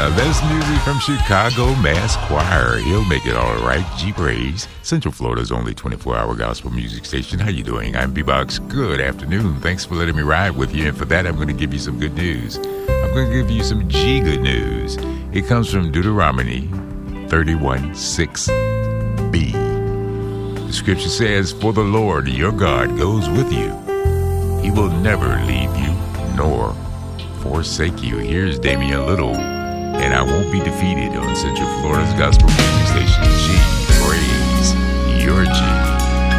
That's music from Chicago Mass Choir. He'll make it all right. G Praise, Central Florida's only 24-hour gospel music station. How you doing? I'm B-Box. Good afternoon. Thanks for letting me ride with you. And for that, I'm going to give you some good news. I'm going to give you some G good news. It comes from Deuteronomy 31:6b. The scripture says, "For the Lord your God goes with you. He will never leave you nor forsake you." Here's Damian Little, and I won't be defeated on Central Florida's gospel music station. G Praise, your G.